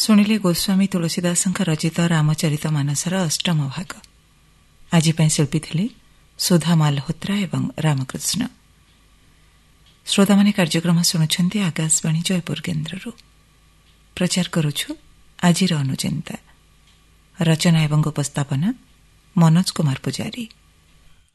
ଶୁଣିଲେ ଗୋସ୍ୱାମୀ ତୁଳସୀଦାସଙ୍କ ରଚିତ ରାମଚରିତ ମାନସର ଅଷ୍ଟମ ଭାଗ। ଆଜିପାଇଁ ଶିଳ୍ପୀ ଥିଲେ ସୁଧା ମାଲହୋତ୍ରା ଏବଂ ରାମକୃଷ୍ଣ। ଶ୍ରୋତାମାନେ କାର୍ଯ୍ୟକ୍ରମ ଶୁଣୁଛନ୍ତି ଆକାଶବାଣୀ ଜୟପୁର କେନ୍ଦ୍ରରୁ। ପ୍ରଚାର କରୁଛୁ ଆଜିର ଅନୁଚିନ୍ତା। ରଚନା ଏବଂ ଉପସ୍ଥାପନା ମନୋଜ କୁମାର ପୂଜାରୀ।